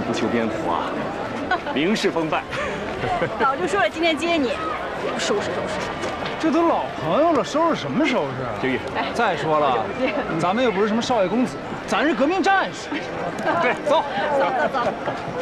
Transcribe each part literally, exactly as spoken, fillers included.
不修边幅啊，零式风范。 早就说了今天接你，收拾收拾。 这都老朋友了，收拾什么收拾？ 这玉， 再说了，咱们又不是什么少爷公子，咱是革命战士。 对，走， 走走走。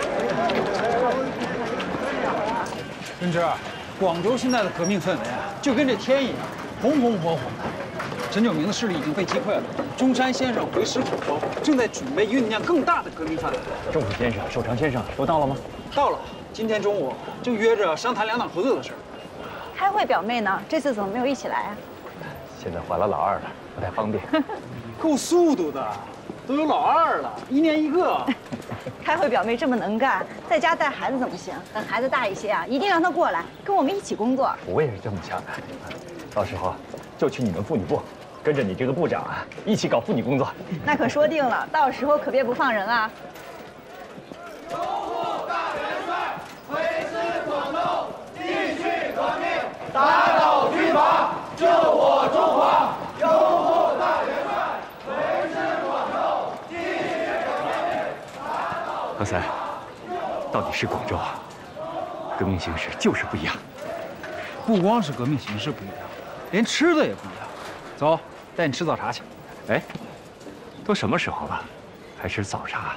润之，广州现在的革命氛围啊，就跟这天一样，红红火火的。陈炯明的势力已经被击溃了，中山先生回师广州，正在准备酝酿更大的革命范围。 政府先生、守常先生都到了吗？ 到了，今天中午正约着商谈两党合作的事儿。 开会表妹呢？这次怎么没有一起来啊？ 现在怀了老二了，不太方便。 够速度的，都有老二了，一年一个。 开会表妹这么能干，在家带孩子怎么行？等孩子大一些啊，一定让她过来跟我们一起工作。 我也是这么想的，到时候就去你们妇女部，跟着你这个部长啊，一起搞妇女工作。 那可说定了，到时候可别不放人啊！ 拥护大元帅，回师广州，继续革命，打倒军阀，救我中华！拥护大元帅，回师广州，继续革命，打倒何塞，到底是广州啊，革命形势就是不一样。 不光是革命形势不一样，连吃的也不一样。走，带你吃早茶去。 哎，都什么时候了，还吃早茶？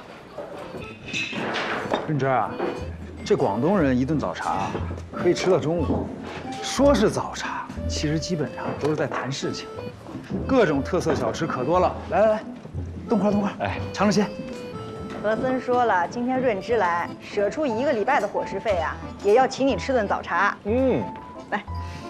润之啊，这广东人一顿早茶可以吃到中午。说是早茶，其实基本上都是在谈事情。各种特色小吃可多了。来来来，动筷动筷，哎，尝尝鲜。 和森说了，今天润之来，舍出一个礼拜的伙食费啊，也要请你吃顿早茶。 嗯， 来。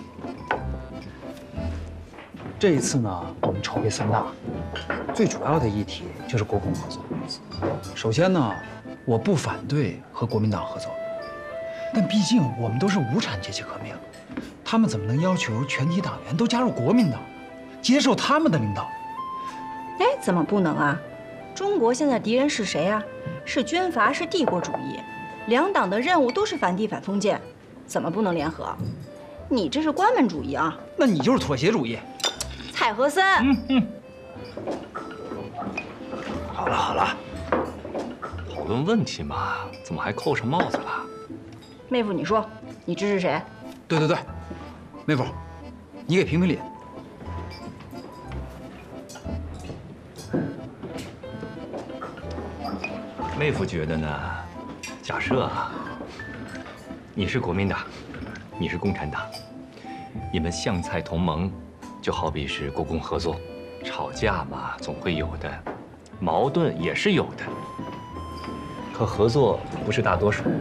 这一次呢，我们筹备三大，最主要的议题就是国共合作。首先呢，我不反对和国民党合作，但毕竟我们都是无产阶级革命，他们怎么能要求全体党员都加入国民党，接受他们的领导？ 哎，怎么不能啊？中国现在敌人是谁啊？是军阀，是帝国主义。两党的任务都是反帝反封建，怎么不能联合？你这是关门主义啊！ 那你就是妥协主义。 蔡和森， 嗯嗯。 好了好了，讨论问题嘛，怎么还扣上帽子了？ 妹夫，你说，你支持谁？ 对对对，妹夫，你给评评理。 妹夫觉得呢？假设啊，你是国民党，你是共产党，你们湘蔡同盟，就好比是国共合作，吵架嘛总会有的，矛盾也是有的。可合作不是大多数。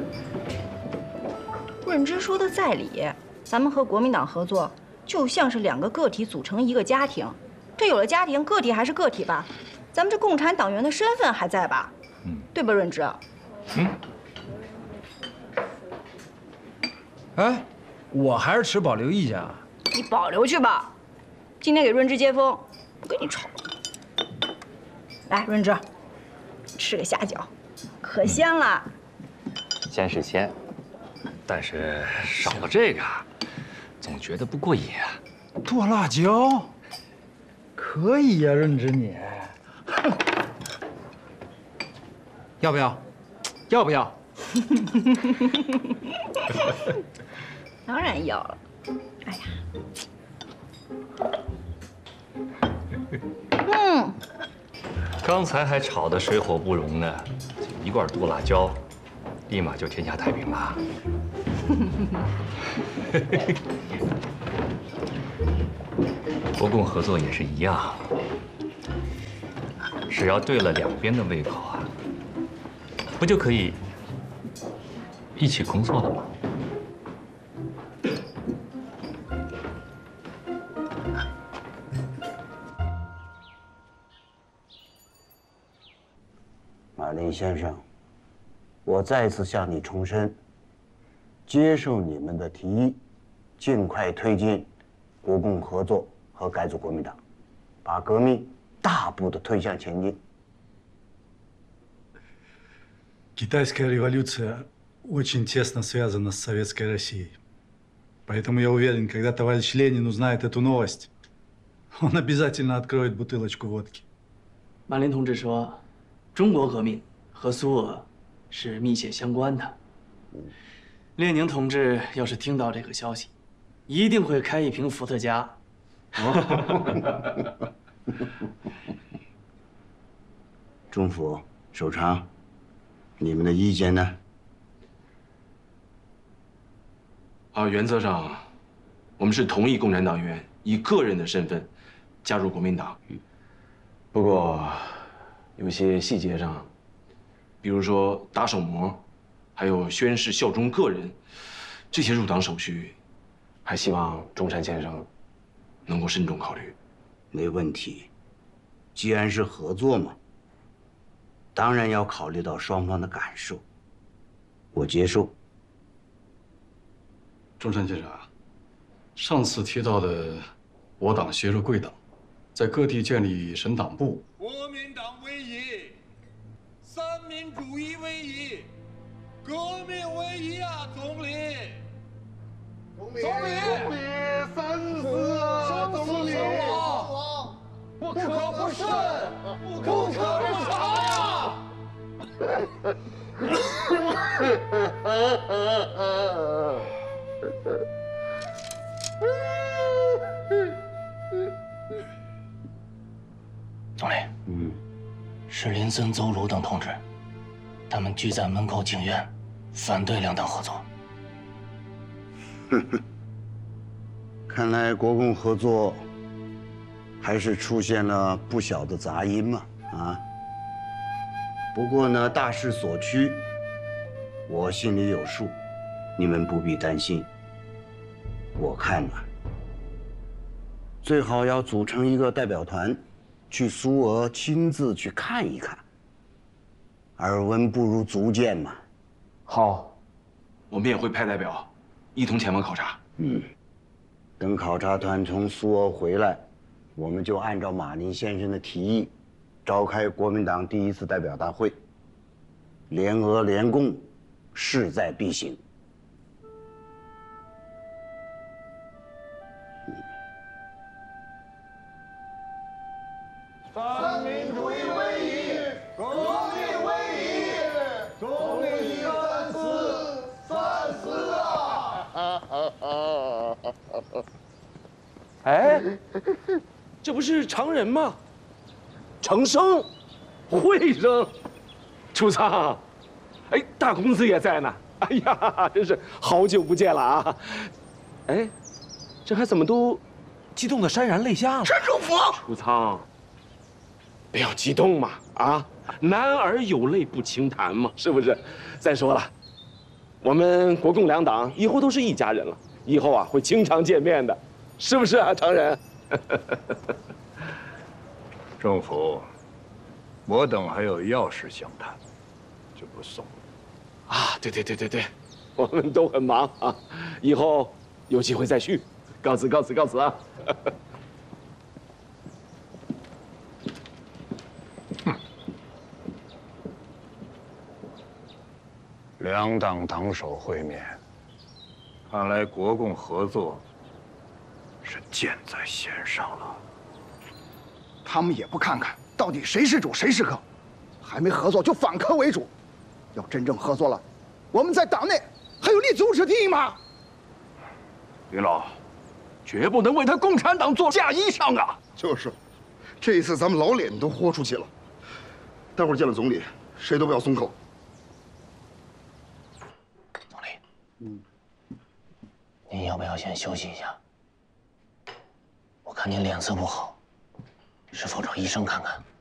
润之说的在理，咱们和国民党合作，就像是两个个体组成一个家庭。这有了家庭，个体还是个体吧，咱们这共产党员的身份还在吧？嗯，对吧，润之？嗯。 哎，我还是持保留意见啊。 你保留去吧。今天给润之接风，不跟你吵。来，润之，吃个虾饺，可鲜了。 鲜是鲜，但是少了这个，总觉得不过瘾啊。 剁辣椒，可以呀，润之你。要不要？要不要？ 当然要了。哎呀，嗯， 刚才还吵得水火不容呢，一罐剁辣椒，立马就天下太平了。国共合作也是一样，只要对了两边的胃口啊，不就可以一起工作了吗？ 马林先生，我再次向你重申，接受你们的提议，尽快推进国共合作和改组国民党，把革命大步的推向前进。 Китайская революция очень тесно связана с Советской Россией. Поэтому я уверен, когда товарищ Ленин узнает эту новость, он обязательно откроет бутылочку водки. 马林同志说，中国革命和苏俄是密切相关的。列宁同志要是听到这个消息，一定会开一瓶伏特加。 中府、首长，你们的意见呢？ 啊，原则上，我们是同意共产党员以个人的身份加入国民党。不过，有些细节上，比如说打手模，还有宣誓效忠个人，这些入党手续，还希望中山先生能够慎重考虑。 没问题，既然是合作嘛，当然要考虑到双方的感受。我接受。 中山先生啊，上次提到的我党协助贵党，在各地建立省党部。 国民党为一，三民主义为一，革命为一啊，总理！总理，总理，三思啊，总理！不可不慎，不可不察呀！ 总理， 嗯， 是林森、邹鲁等同志，他们聚在门口请愿，反对两党合作。 哼哼，看来国共合作还是出现了不小的杂音嘛，啊。不过呢，大势所趋，我心里有数，你们不必担心。我看呢，最好要组成一个代表团，去苏俄亲自去看一看。耳闻不如足见嘛。 好，我们也会派代表，一同前往考察。 嗯，等考察团从苏俄回来，我们就按照马林先生的提议，召开国民党第一次代表大会。联俄联共，势在必行。 三民主义为一，革命为一，总理三思，三思啊！ 哎，这不是常人吗？程生，惠生，楚仓，哎，大公子也在呢。哎呀，真是好久不见了啊！哎，这还怎么都激动的潸然泪下了？ 陈主府， 楚仓，不要激动嘛！啊，男儿有泪不轻弹嘛，是不是？再说了，我们国共两党以后都是一家人了，以后啊会经常见面的，是不是啊，常人？ 政府，我等还有要事相谈，就不送了。 啊，对对对对对，我们都很忙啊，以后有机会再续。告辞告辞告辞啊！ 两党党首会面，看来国共合作是箭在弦上了。 他们也不看看到底谁是主谁是客，还没合作就反客为主。要真正合作了，我们在党内还有立足之地吗？ 林老，绝不能为他共产党做嫁衣裳啊！ 就是，这一次咱们老脸都豁出去了。待会儿见了总理，谁都不要松口。 总理，嗯，您要不要先休息一下？我看您脸色不好，是否找医生看看？